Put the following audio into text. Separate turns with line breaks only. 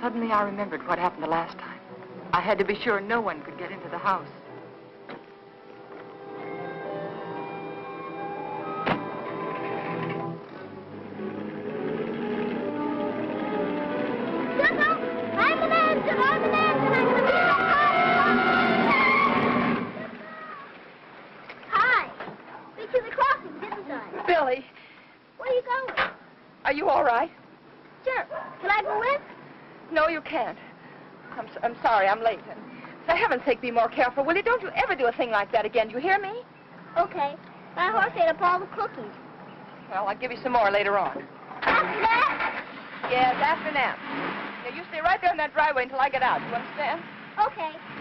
Suddenly I remembered what happened the last time. I had to be sure no one could get into the house.
Hi. We to the crossing, didn't I?
Billy!
Where are you going?
Are you all right?
Sure. Can I go in?
No, you can't. I'm sorry, I'm late. And for heaven's sake, be more careful, will you? Don't you ever do a thing like that again. Do you hear me?
Okay. My horse ate up all the cookies.
Well, I'll give you some more later on.
After that?
Yes, after nap. Now, you stay right there in that driveway until I get out. You understand?
Okay.